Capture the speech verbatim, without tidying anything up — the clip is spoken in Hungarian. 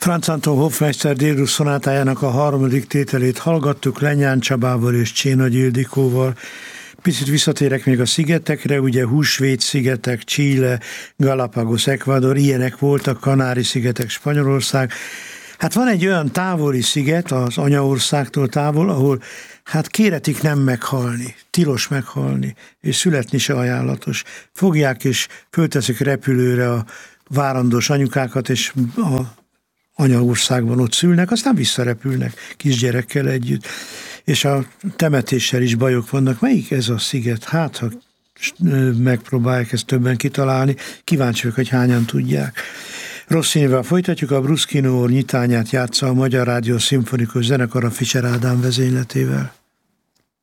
Franz Anton Hofmeister Dél szonátájának a harmadik tételét hallgattuk Lenyán Csabával és Csénagy Ildikóval. Picit visszatérek még a szigetekre, ugye Húsvét-szigetek, Chile, Galapagos, Ecuador, ilyenek voltak, Kanári-szigetek, Spanyolország. Hát van egy olyan távoli sziget, az anyaországtól távol, ahol hát kéretik nem meghalni, tilos meghalni, és születni se ajánlatos. Fogják és fölteszik repülőre a várandós anyukákat, és a anyaországban ott szülnek, aztán visszarepülnek kisgyerekkel együtt. És a temetéssel is bajok vannak. Melyik ez a sziget? Hát, ha megpróbálják ezt többen kitalálni, kíváncsi vagyok, hogy hányan tudják. Rossinival folytatjuk, a Bruschino nyitányát játsza a Magyar Rádió Szimfonikus Zenekar a Fischer Ádám vezényletével.